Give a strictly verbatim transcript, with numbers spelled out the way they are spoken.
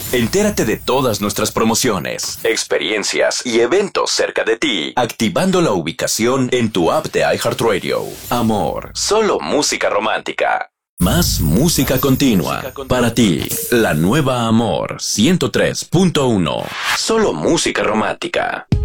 Entérate de todas nuestras promociones, experiencias y eventos cerca de ti, activando la ubicación en tu app de iHeartRadio. Amor, solo música romántica. Más música continua para ti. La nueva Amor ciento tres punto uno. Solo música romántica.